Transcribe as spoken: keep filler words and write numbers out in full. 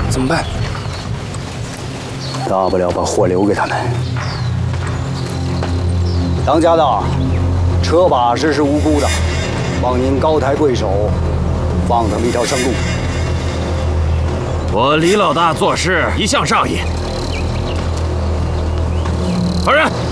怎么办？ 大不了把货留给他们。当家的，车把式是无辜的，望您高抬贵手，放他们一条生路。 我李老大做事一向仗义。放人！